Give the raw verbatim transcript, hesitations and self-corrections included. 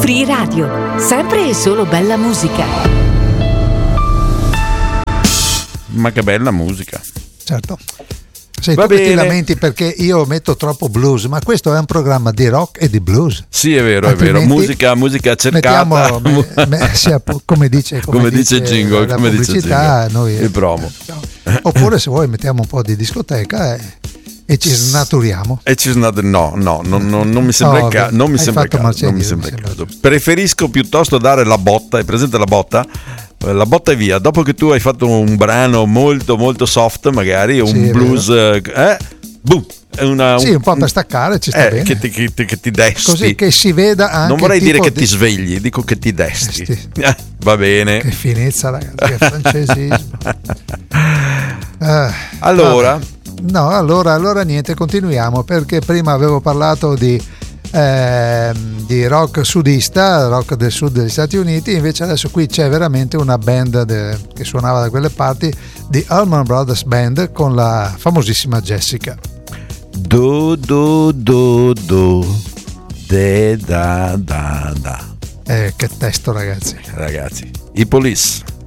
Free Radio, sempre e solo bella musica. Ma che bella musica. Certo. Sei Va tu che ti bene. lamenti perché io metto troppo blues, ma questo è un programma di rock e di blues. Sì, è vero, è vero. Altrimenti Musica, musica cercata. Mettiamo, me- me- sia- come dice, come Come dice Jingle, la come dice pubblicità, Jingle. noi, Il promo. Oppure se vuoi mettiamo un po' di discoteca e, e ci snaturiamo. E ci sono- no, no, no, no, non mi sembra No, il ca- non mi hai sembra il fatto caso, non mi Marcellino, sembra il mi sembra caso. Preferisco piuttosto dare la botta, hai presente la botta? Eh, La botta e via. Dopo che tu hai fatto un brano molto molto soft, magari un Sì, è blues, eh, eh, boom, è una, Sì, un po' per staccare ci sta eh, bene. che ti, che ti- che ti desti. Così che si veda anche non vorrei il dire tipo che di- ti svegli, dico che ti desti. Desti. Eh, va bene. Che finezza, ragazzi, che francesismo. Eh, Allora? vabbè. No, allora, allora niente, continuiamo perché prima avevo parlato di, ehm, di rock sudista, rock del sud degli Stati Uniti, invece adesso qui c'è veramente una band de- che suonava da quelle parti, di Allman Brothers Band con la famosissima Jessica. Do do do do de da da da. Eh, che testo, ragazzi. Ragazzi, i Police.